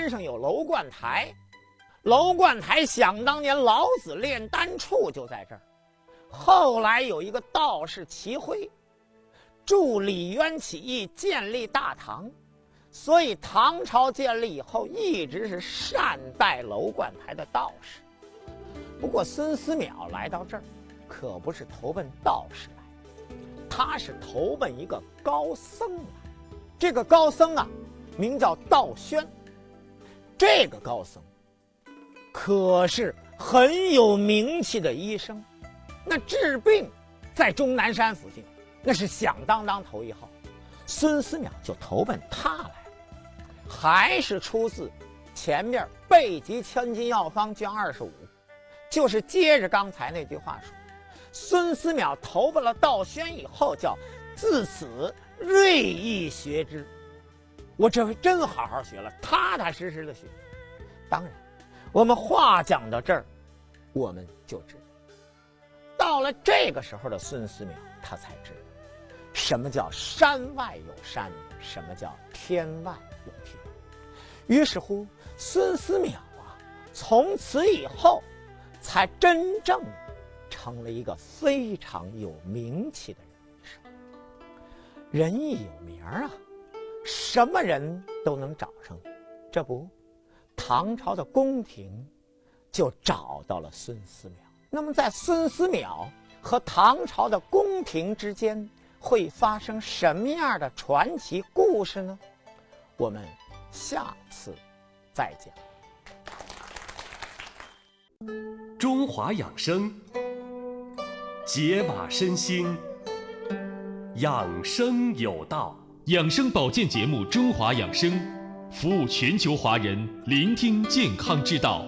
山上有楼观台，楼观台想当年老子炼丹处就在这儿。后来有一个道士齐辉助李渊起义，建立大唐，所以唐朝建立以后一直是善待楼观台的道士。不过孙思邈来到这儿可不是投奔道士来，他是投奔一个高僧来。这个高僧啊名叫道宣，这个高僧可是很有名气的医生，那治病在终南山附近那是响当当头一号。孙思邈就投奔他来，还是出自前面备急千金药方卷25，就是接着刚才那句话说，孙思邈投奔了道宣以后，叫自此锐意学之。我这回真好好学了，踏踏实实的学。当然我们话讲到这儿，我们就知道到了这个时候的孙思邈，他才知道什么叫山外有山，什么叫天外有天。于是乎孙思邈啊，从此以后才真正成了一个非常有名气的人一有名啊，什么人都能找上。这不，唐朝的宫廷就找到了孙思邈。那么在孙思邈和唐朝的宫廷之间会发生什么样的传奇故事呢？我们下次再讲。 中华养生，解码身心，养生有道。 养生保健节目《中华养生》，服务全球华人，聆听健康之道。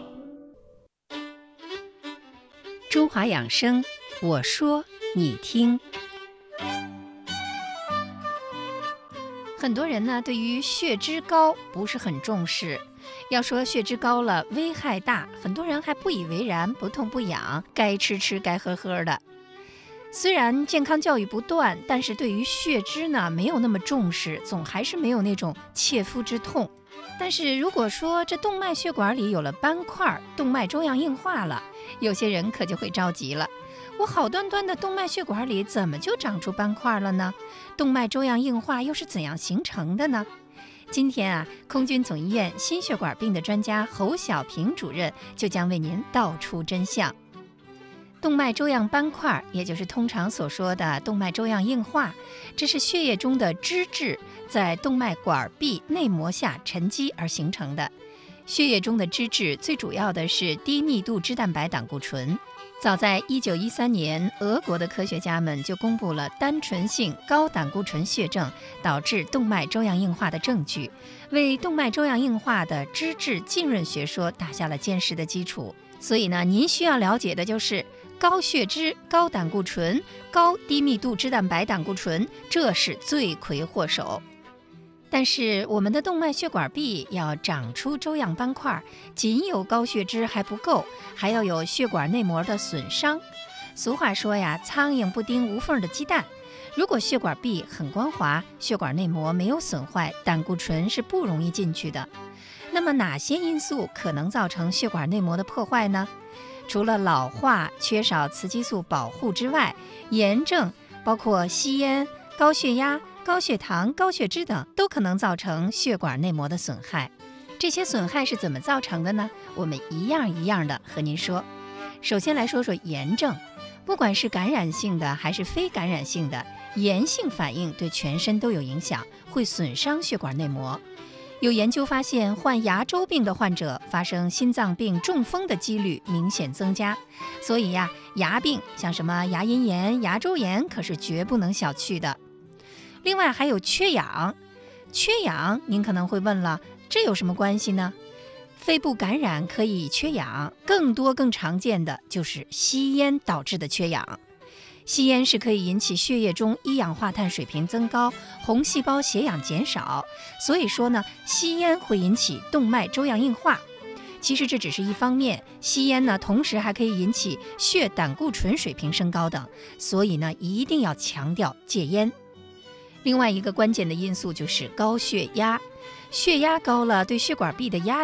中华养生，我说你听。很多人呢，对于血脂高不是很重视。要说血脂高了危害大，很多人还不以为然，不痛不痒，该吃吃，该喝喝的。虽然健康教育不断，但是对于血脂呢没有那么重视，总还是没有那种切肤之痛。但是如果说这动脉血管里有了斑块，动脉粥样硬化了，有些人可就会着急了。我好端端的动脉血管里怎么就长出斑块了呢？动脉粥样硬化又是怎样形成的呢？今天啊，空军总医院心血管病的专家侯小平主任就将为您道出真相。动脉粥样斑块，也就是通常所说的动脉粥样硬化，这是血液中的脂质在动脉管壁内膜下沉积而形成的。血液中的脂质最主要的是低密度脂蛋白胆固醇。早在1913年，俄国的科学家们就公布了单纯性高胆固醇血症导致动脉粥样硬化的证据，为动脉粥样硬化的脂质浸润学说打下了坚实的基础。所以呢，您需要了解的就是高血脂、高胆固醇、高低密度脂蛋白胆固醇，这是罪魁祸首。但是我们的动脉血管壁要长出粥样斑块，仅有高血脂还不够，还要有血管内膜的损伤。俗话说呀，苍蝇不叮无缝的鸡蛋。如果血管壁很光滑，血管内膜没有损坏，胆固醇是不容易进去的。那么哪些因素可能造成血管内膜的破坏呢？除了老化、缺少雌激素保护之外，炎症包括吸烟、高血压、高血糖、高血脂等都可能造成血管内膜的损害。这些损害是怎么造成的呢？我们一样一样的和您说。首先来说说炎症，不管是感染性的还是非感染性的，炎性反应对全身都有影响，会损伤血管内膜。有研究发现，患牙周病的患者发生心脏病、中风的几率明显增加。所以呀，牙病像什么牙龈炎、牙周炎可是绝不能小觑的。另外还有缺氧，缺氧您可能会问了，这有什么关系呢？肺部感染可以缺氧，更常见的就是吸烟导致的缺氧。吸烟是可以引起血液中一氧化碳水平增高，红细胞血氧减少，所以说呢，吸烟会引起动脉粥样硬化。其实这只是一方面，吸烟呢，同时还可以引起血胆固醇水平升高等，所以呢，一定要强调戒烟。另外一个关键的因素就是高血压，血压高了，对血管壁的压